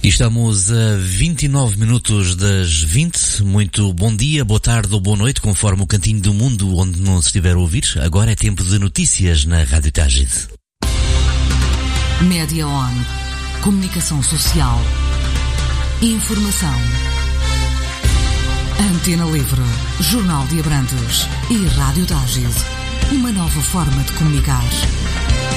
Estamos a 29 minutos das 20. Muito bom dia, boa tarde ou boa noite, conforme o cantinho do mundo onde não se estiver a ouvir. Agora é tempo de notícias na Rádio Tágide. Média On. Comunicação social. Informação. Antena Livre. Jornal de Abrantes. E Rádio Tágide. Uma nova forma de comunicar.